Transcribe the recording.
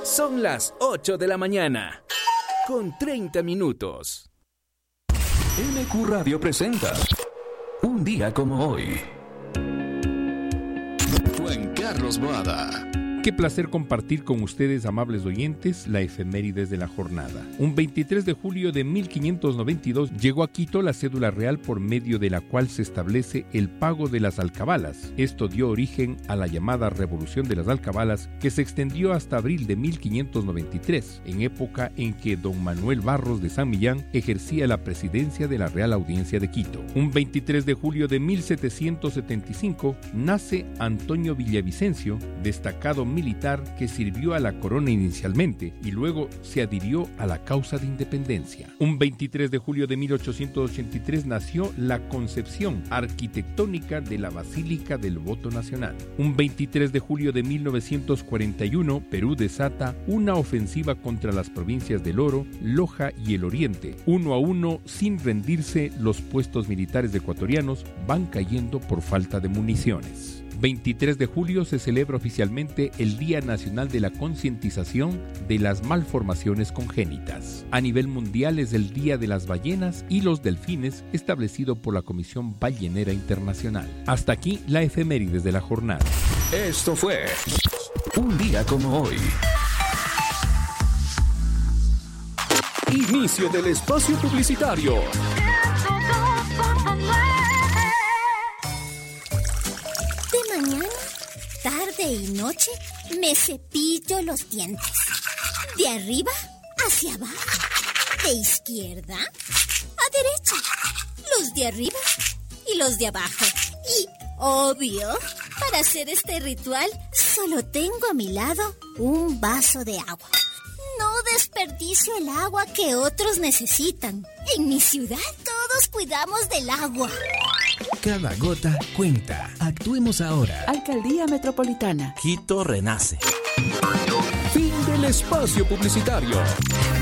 Son las 8 de la mañana, con 30 minutos. MQ Radio presenta Un día como hoy. Juan Carlos Boada. Qué placer compartir con ustedes, amables oyentes, la efemérides de la jornada. Un 23 de julio de 1592 llegó a Quito la cédula real por medio de la cual se establece el pago de las alcabalas. Esto dio origen a la llamada Revolución de las Alcabalas, que se extendió hasta abril de 1593, en época en que don Manuel Barros de San Millán ejercía la presidencia de la Real Audiencia de Quito. Un 23 de julio de 1775 nace Antonio Villavicencio, destacado militar que sirvió a la corona inicialmente y luego se adhirió a la causa de independencia. Un 23 de julio de 1883 nació la concepción arquitectónica de la Basílica del Voto Nacional. Un 23 de julio de 1941, Perú desata una ofensiva contra las provincias del Oro, Loja y el Oriente. 1-1, sin rendirse, los puestos militares ecuatorianos van cayendo por falta de municiones. 23 de julio se celebra oficialmente el Día Nacional de la Concientización de las Malformaciones Congénitas. A nivel mundial es el Día de las Ballenas y los Delfines, establecido por la Comisión Ballenera Internacional. Hasta aquí la efemérides de la jornada. Esto fue Un día como hoy. Inicio del espacio publicitario. Tarde y noche me cepillo los dientes. De arriba hacia abajo. De izquierda a derecha. Los de arriba y los de abajo. Y, obvio, para hacer este ritual solo tengo a mi lado un vaso de agua. No desperdicio el agua que otros necesitan. En mi ciudad todos cuidamos del agua. Cada gota cuenta. Actuemos ahora. Alcaldía Metropolitana. Quito renace. Fin del espacio publicitario.